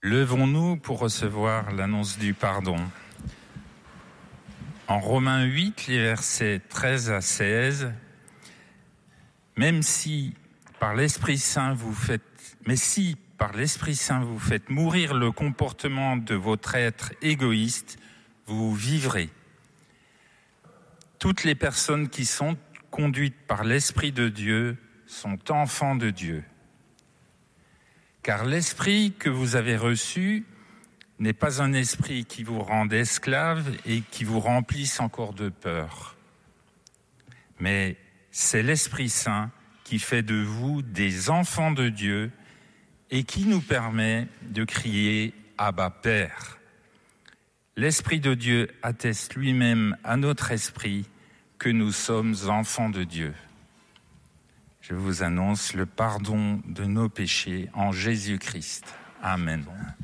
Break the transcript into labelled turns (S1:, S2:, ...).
S1: Levons-nous pour recevoir l'annonce du pardon. En Romains 8, les versets 13 à 16, si par l'Esprit Saint vous faites mourir le comportement de votre être égoïste, vous vivrez. Toutes les personnes qui sont conduites par l'Esprit de Dieu sont enfants de Dieu. Car l'esprit que vous avez reçu n'est pas un esprit qui vous rende esclave et qui vous remplisse encore de peur. Mais c'est l'Esprit Saint qui fait de vous des enfants de Dieu et qui nous permet de crier « Abba, Père ». L'Esprit de Dieu atteste lui-même à notre esprit que nous sommes enfants de Dieu. Je vous annonce le pardon de nos péchés en Jésus-Christ. Amen.